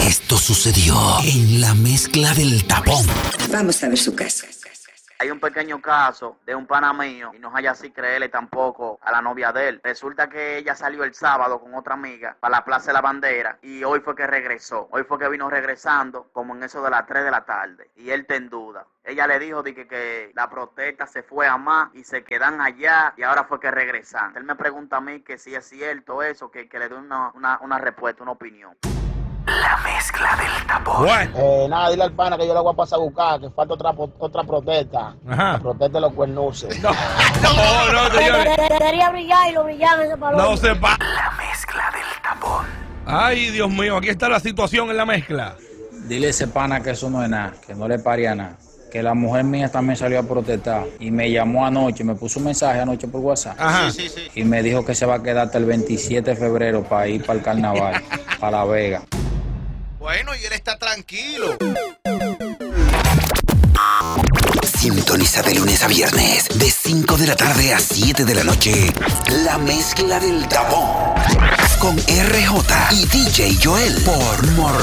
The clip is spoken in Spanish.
Esto sucedió en la mezcla del tapón. Vamos a ver su casa. Hay un pequeño caso de un pana mío y no hay así creerle tampoco a la novia de él. Resulta que ella salió el sábado con otra amiga para la Plaza de la Bandera y hoy fue que regresó. Hoy fue que vino regresando como en eso de las 3 de la tarde y él está en duda. Ella le dijo que la protesta se fue a más y se quedan allá y ahora fue que regresan. Él me pregunta a mí que si es cierto eso, que le dé una respuesta, una opinión. La mezcla del tapón. Bueno. Nada, dile al pana que yo le voy a pasar a buscar, que falta otra protesta. Ajá. La protesta de los cuernuces. No, señores. Debería brillar y lo brillaban ese paloma. No se va. La mezcla del tapón. Ay, Dios mío, aquí está la situación en la mezcla. Dile a ese pana que eso no es nada, que no le pare a nada. Que la mujer mía también salió a protestar y me llamó anoche, me puso un mensaje anoche por WhatsApp. Ajá. Y me dijo que se va a quedar hasta el 27 de febrero para ir para el carnaval, para La Vega. Bueno, y él está tranquilo. Sintoniza de lunes a viernes, de 5 de la tarde a 7 de la noche. La mezcla del tapón. Con RJ y DJ Joel por